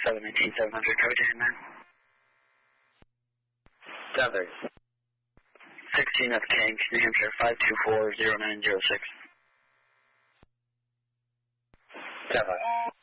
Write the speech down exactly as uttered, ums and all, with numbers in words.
seven eighteen seven hundred, Coach man. Seven. sixteen F Tank, New Hampshire, five two four zero nine zero six. Seven.